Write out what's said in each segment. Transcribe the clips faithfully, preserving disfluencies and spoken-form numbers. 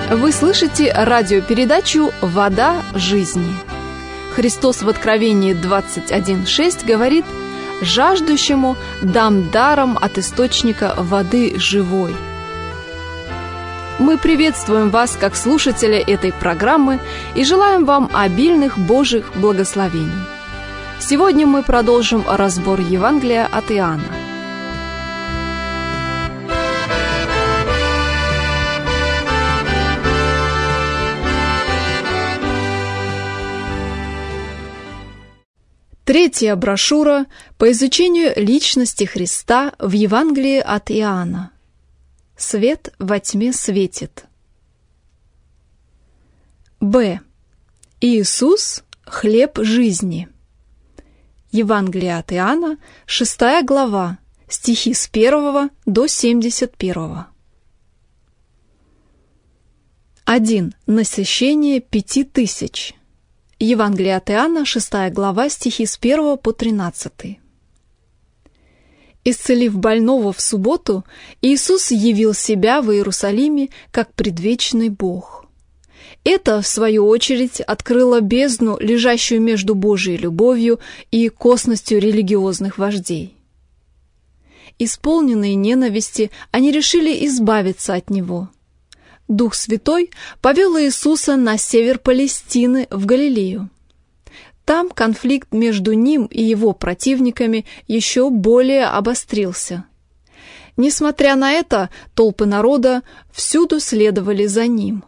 Вы слышите радиопередачу «Вода жизни». Христос в Откровении двадцать один шесть говорит: «Жаждущему дам даром от источника воды живой». Мы приветствуем вас как слушателя этой программы и желаем вам обильных Божьих благословений. Сегодня мы продолжим разбор Евангелия от Иоанна. Третья брошюра по изучению личности Христа в Евангелии от Иоанна. Свет во тьме светит. Б. Иисус – хлеб жизни. Евангелие от Иоанна, шестая глава, стихи с первого до семьдесят первого. один. Насыщение пяти тысяч. Евангелие от Иоанна, шестая глава, стихи с первого по тринадцатый. Исцелив больного в субботу, Иисус явил себя в Иерусалиме как предвечный Бог. Это, в свою очередь, открыло бездну, лежащую между Божьей любовью и косностью религиозных вождей. Исполненные ненависти, они решили избавиться от Него. Дух Святой повел Иисуса на север Палестины, в Галилею. Там конфликт между Ним и Его противниками еще более обострился. Несмотря на это, толпы народа всюду следовали за Ним.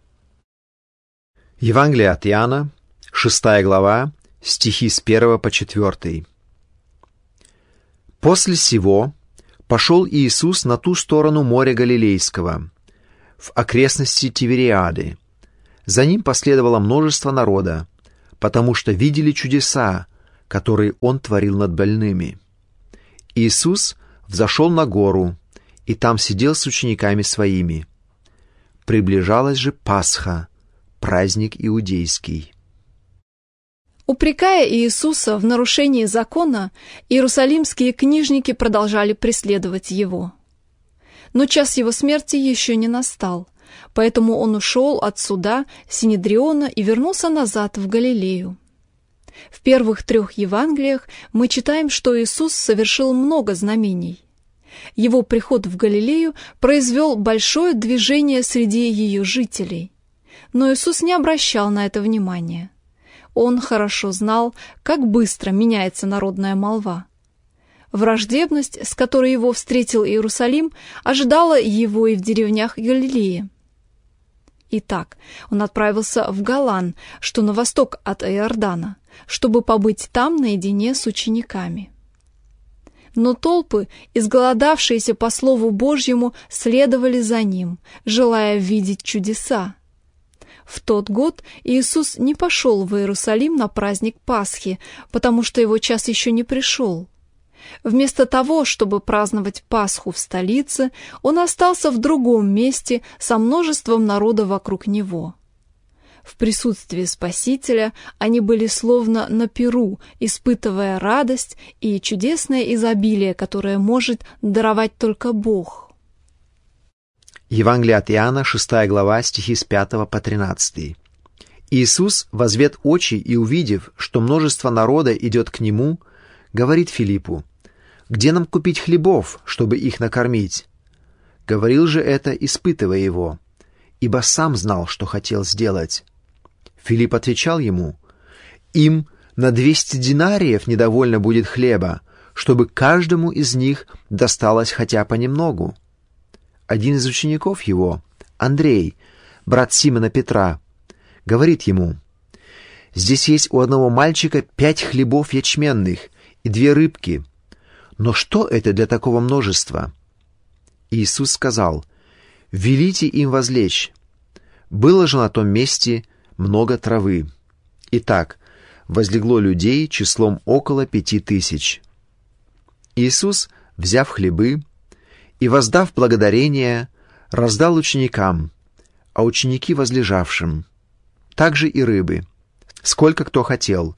Евангелие от Иоанна, шестая глава, стихи с первого по четвёртый. «После сего пошел Иисус на ту сторону моря Галилейского, в окрестности Тивериады. За Ним последовало множество народа, потому что видели чудеса, которые Он творил над больными. Иисус взошел на гору, и там сидел с учениками Своими. Приближалась же Пасха, праздник иудейский». Упрекая Иисуса в нарушении закона, иерусалимские книжники продолжали преследовать Его. Но час Его смерти еще не настал, поэтому Он ушел от суда Синедриона и вернулся назад в Галилею. В первых трех Евангелиях мы читаем, что Иисус совершил много знамений. Его приход в Галилею произвел большое движение среди ее жителей. Но Иисус не обращал на это внимания. Он хорошо знал, как быстро меняется народная молва. Враждебность, с которой его встретил Иерусалим, ожидала его и в деревнях Галилеи. Итак, он отправился в Галан, что на восток от Иордана, чтобы побыть там наедине с учениками. Но толпы, изголодавшиеся по Слову Божьему, следовали за ним, желая видеть чудеса. В тот год Иисус не пошел в Иерусалим на праздник Пасхи, потому что его час еще не пришел. Вместо того, чтобы праздновать Пасху в столице, он остался в другом месте со множеством народа вокруг него. В присутствии Спасителя они были словно на пиру, испытывая радость и чудесное изобилие, которое может даровать только Бог. Евангелие от Иоанна, шестая глава, стихи с пятого по тринадцатый. «Иисус, возвед очи и увидев, что множество народа идет к Нему, говорит Филиппу: „Где нам купить хлебов, чтобы их накормить?“ Говорил же это, испытывая его, ибо сам знал, что хотел сделать. Филипп отвечал ему: „Им на двести динариев недовольно будет хлеба, чтобы каждому из них досталось хотя понемногу“. Один из учеников его, Андрей, брат Симона Петра, говорит ему: „Здесь есть у одного мальчика пять хлебов ячменных и две рыбки. Но что это для такого множества?“ Иисус сказал: „Велите им возлечь“. Было же на том месте много травы. Итак, возлегло людей числом около пяти тысяч. Иисус, взяв хлебы и воздав благодарение, раздал ученикам, а ученики возлежавшим, также и рыбы, сколько кто хотел.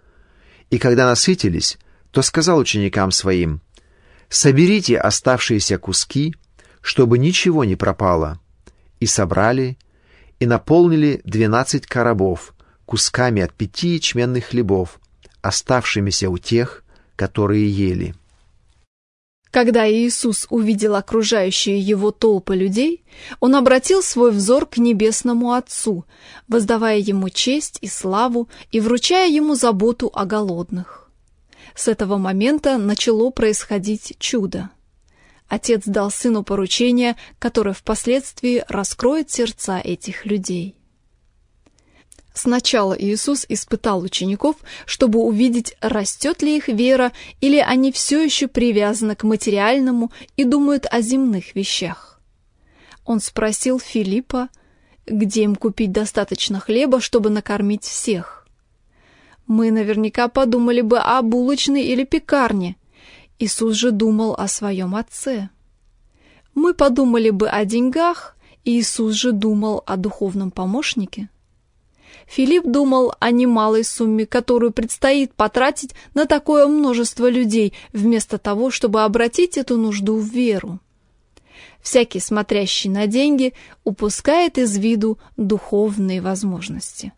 И когда насытились, то сказал ученикам своим: «Соберите оставшиеся куски, чтобы ничего не пропало». И собрали, и наполнили двенадцать коробов кусками от пяти ячменных хлебов, оставшимися у тех, которые ели. Когда Иисус увидел окружающие его толпы людей, он обратил свой взор к небесному Отцу, воздавая ему честь и славу и вручая ему заботу о голодных. С этого момента начало происходить чудо. Отец дал сыну поручение, которое впоследствии раскроет сердца этих людей. Сначала Иисус испытал учеников, чтобы увидеть, растет ли их вера, или они все еще привязаны к материальному и думают о земных вещах. Он спросил Филиппа, где им купить достаточно хлеба, чтобы накормить всех. Мы наверняка подумали бы о булочной или пекарне. Иисус же думал о своем Отце. Мы подумали бы о деньгах, Иисус же думал о духовном помощнике. Филипп думал о немалой сумме, которую предстоит потратить на такое множество людей, вместо того, чтобы обратить эту нужду в веру. Всякий, смотрящий на деньги, упускает из виду духовные возможности.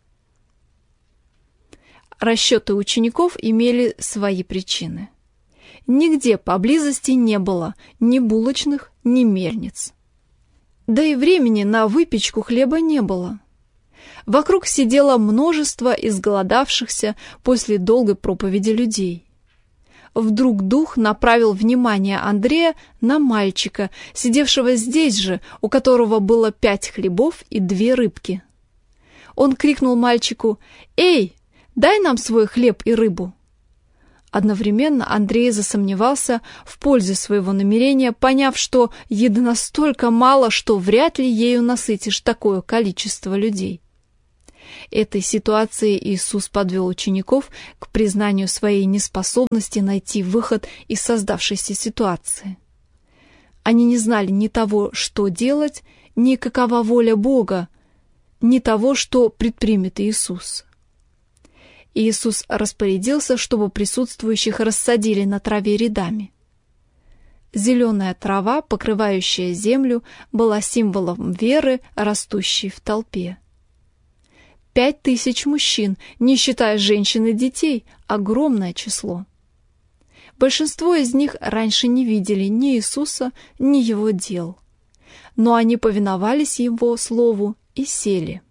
Расчеты учеников имели свои причины. Нигде поблизости не было ни булочных, ни мельниц. Да и времени на выпечку хлеба не было. Вокруг сидело множество изголодавшихся после долгой проповеди людей. Вдруг дух направил внимание Андрея на мальчика, сидевшего здесь же, у которого было пять хлебов и две рыбки. Он крикнул мальчику: «Эй, дай нам свой хлеб и рыбу!» Одновременно Андрей засомневался в пользе своего намерения, поняв, что еды настолько мало, что вряд ли ею насытишь такое количество людей. Этой ситуацией Иисус подвел учеников к признанию своей неспособности найти выход из создавшейся ситуации. Они не знали ни того, что делать, ни какова воля Бога, ни того, что предпримет Иисус. Иисус распорядился, чтобы присутствующих рассадили на траве рядами. Зеленая трава, покрывающая землю, была символом веры, растущей в толпе. Пять тысяч мужчин, не считая женщин и детей, огромное число. Большинство из них раньше не видели ни Иисуса, ни Его дел. Но они повиновались Его слову и сели.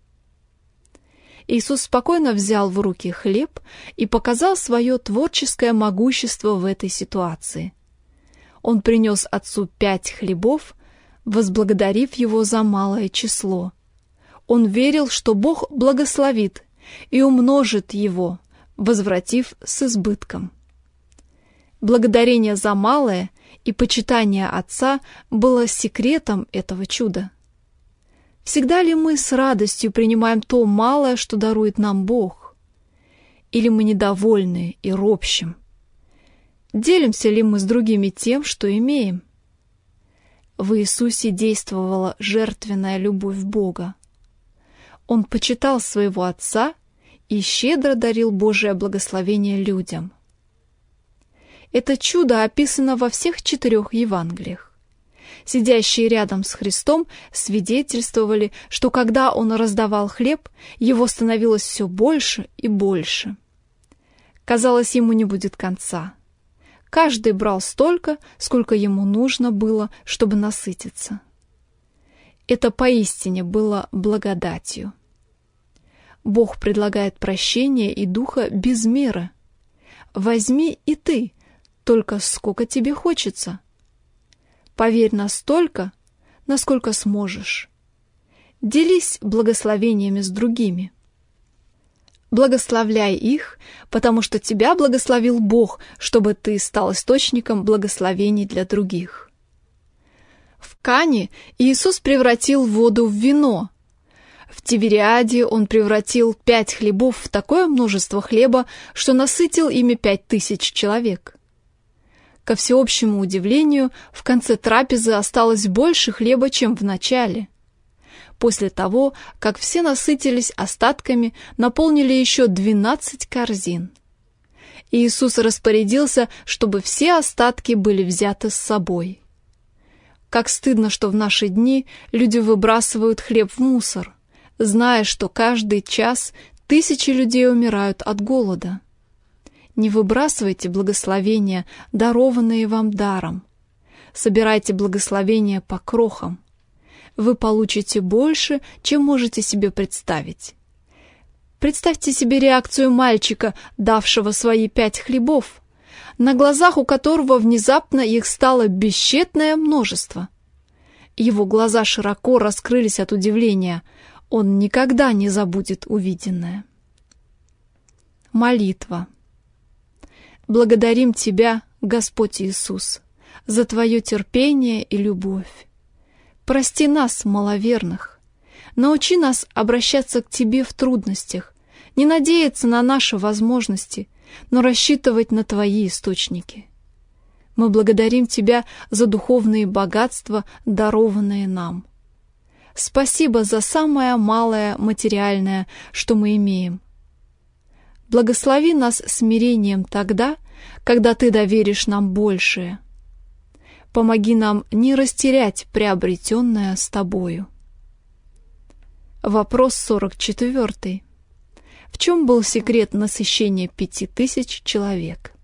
Иисус спокойно взял в руки хлеб и показал свое творческое могущество в этой ситуации. Он принес Отцу пять хлебов, возблагодарив Его за малое число. Он верил, что Бог благословит и умножит его, возвратив с избытком. Благодарение за малое и почитание Отца было секретом этого чуда. Всегда ли мы с радостью принимаем то малое, что дарует нам Бог? Или мы недовольны и ропщим? Делимся ли мы с другими тем, что имеем? В Иисусе действовала жертвенная любовь Бога. Он почитал своего Отца и щедро дарил Божие благословение людям. Это чудо описано во всех четырех Евангелиях. Сидящие рядом с Христом свидетельствовали, что когда Он раздавал хлеб, его становилось все больше и больше. Казалось, ему не будет конца. Каждый брал столько, сколько ему нужно было, чтобы насытиться. Это поистине было благодатью. Бог предлагает прощение и духа без меры. Возьми и ты, только сколько тебе хочется. Поверь настолько, насколько сможешь. Делись благословениями с другими. Благословляй их, потому что тебя благословил Бог, чтобы ты стал источником благословений для других. В Кане Иисус превратил воду в вино. В Тивериаде Он превратил пять хлебов в такое множество хлеба, что насытил ими пять тысяч человек. Ко всеобщему удивлению, в конце трапезы осталось больше хлеба, чем в начале. После того, как все насытились остатками, наполнили еще двенадцать корзин. Иисус распорядился, чтобы все остатки были взяты с собой. Как стыдно, что в наши дни люди выбрасывают хлеб в мусор. зная, что каждый час тысячи людей умирают от голода. Не выбрасывайте благословения, дарованные вам даром. Собирайте благословения по крохам. Вы получите больше, чем можете себе представить. Представьте себе реакцию мальчика, давшего свои пять хлебов, на глазах у которого внезапно их стало бесчетное множество. Его глаза широко раскрылись от удивления. Он никогда не забудет увиденное. Молитва. Благодарим Тебя, Господь Иисус, за Твое терпение и любовь. Прости нас, маловерных. Научи нас обращаться к Тебе в трудностях, не надеяться на наши возможности, но рассчитывать на Твои источники. Мы благодарим Тебя за духовные богатства, дарованные нам. Спасибо за самое малое материальное, что мы имеем. Благослови нас смирением тогда, когда Ты доверишь нам большее. Помоги нам не растерять приобретенное с Тобою. Вопрос сорок четвёртый. В чем был секрет насыщения пяти тысяч человек?